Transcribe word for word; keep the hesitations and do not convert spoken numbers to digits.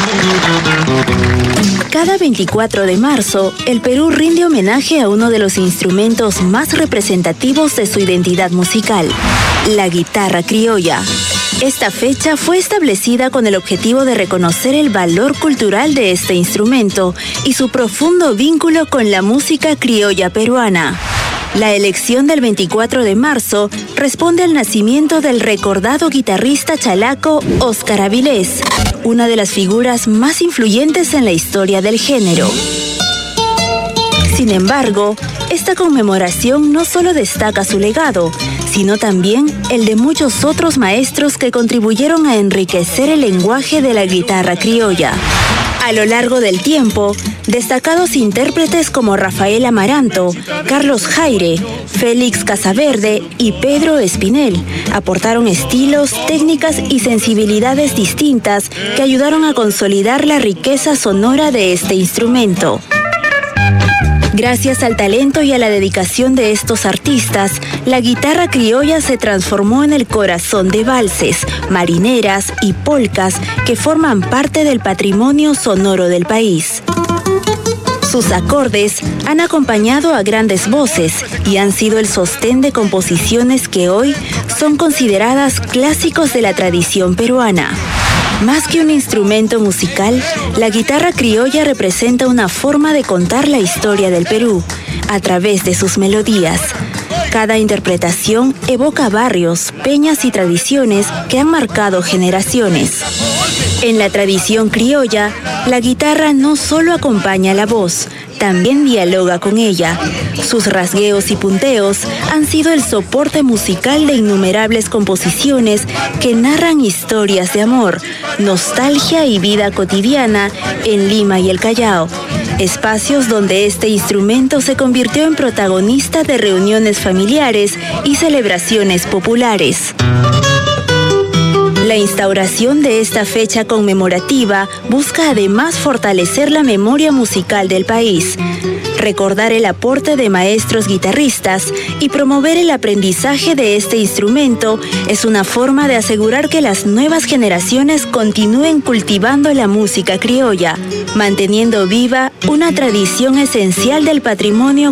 Cada veinticuatro de marzo, el Perú rinde homenaje a uno de los instrumentos más representativos de su identidad musical, la guitarra criolla. Esta fecha fue establecida con el objetivo de reconocer el valor cultural de este instrumento y su profundo vínculo con la música criolla peruana. La elección del veinticuatro de marzo responde al nacimiento del recordado guitarrista chalaco Óscar Avilés, una de las figuras más influyentes en la historia del género. Sin embargo, esta conmemoración no solo destaca su legado, sino también el de muchos otros maestros que contribuyeron a enriquecer el lenguaje de la guitarra criolla. A lo largo del tiempo, destacados intérpretes como Rafael Amaranto, Carlos Jaire, Félix Casaverde y Pedro Espinel aportaron estilos, técnicas y sensibilidades distintas que ayudaron a consolidar la riqueza sonora de este instrumento. Gracias al talento y a la dedicación de estos artistas, la guitarra criolla se transformó en el corazón de valses, marineras y polcas que forman parte del patrimonio sonoro del país. Sus acordes han acompañado a grandes voces y han sido el sostén de composiciones que hoy son consideradas clásicos de la tradición peruana. Más que un instrumento musical, la guitarra criolla representa una forma de contar la historia del Perú a través de sus melodías. Cada interpretación evoca barrios, peñas y tradiciones que han marcado generaciones. En la tradición criolla, la guitarra no solo acompaña la voz, también dialoga con ella. Sus rasgueos y punteos han sido el soporte musical de innumerables composiciones que narran historias de amor, nostalgia y vida cotidiana en Lima y el Callao, espacios donde este instrumento se convirtió en protagonista de reuniones familiares y celebraciones populares. La instauración de esta fecha conmemorativa busca además fortalecer la memoria musical del país, recordar el aporte de maestros guitarristas y promover el aprendizaje de este instrumento es una forma de asegurar que las nuevas generaciones continúen cultivando la música criolla, manteniendo viva una tradición esencial del patrimonio